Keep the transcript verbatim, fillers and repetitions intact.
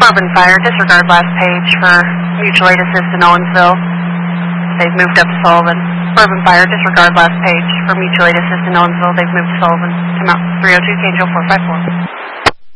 Bourbon Fire, disregard last page for mutual aid assist in Owensville. They've moved up to Sullivan. Bourbon Fire, disregard last page for mutual aid assist in Owensville. They've moved to Sullivan. Come out three oh two, K J four five four.